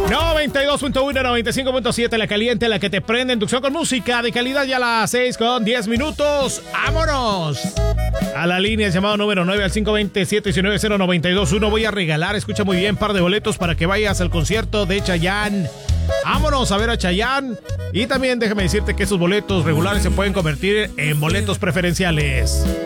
92.1, 95.7, la caliente, la que te prende. Inducción con música de calidad ya a las 6:10. ¡Vámonos! A la línea, llamado número 9 al 520-719-0921. Voy a regalar, escucha muy bien, par de boletos para que vayas al concierto de Chayanne. Vámonos a ver a Chayanne. Y también déjame decirte que esos boletos regulares se pueden convertir en boletos preferenciales.